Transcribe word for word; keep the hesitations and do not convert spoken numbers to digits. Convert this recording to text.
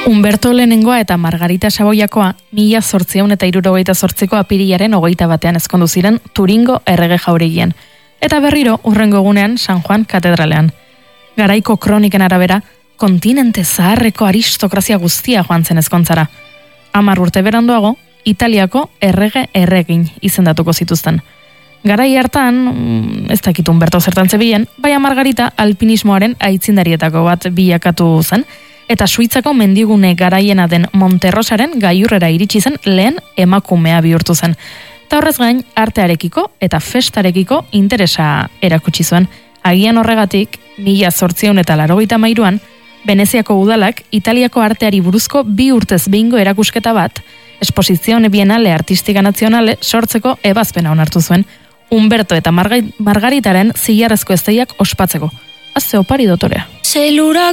Umberto lehenengoa eta Margarita Saboiakoa mila zortziehun eta hirurogeita zortziko apirilaren hogeita batean ezkondu ziren Turingo errege jauregian, eta berriro urrengo egunean San Juan katedralean. Garaiko kroniken arabera, kontinente zaharreko aristokrazia guztia joan zen ezkontzara. Hamar urte beranduago, Italiako errege erregin izendatuko zituzten. Garai hartan, ez dakit Umberto zertan zebilen, baina Margarita alpinismoaren aitzindarietako bat bilakatu zen, eta Suitzako mendigune garaiena den Monterrosaren gailurrera iritsi zen lehen emakumea bihurtu zen. Eta horrez gain, artearekiko eta festarekiko interesa erakutsi zuen. Agian horregatik, mila zortziehun eta laurogeita hamairuan, Veneziako udalak Italiako arteari buruzko bi urtez behingo erakusketa bat, Esposizione Bienale Artistika Nazionale sortzeko ebazpena onartu zuen, Umberto eta Margaritaren zilarrezko ezteiak ospatzeko. Azze opari dotorea.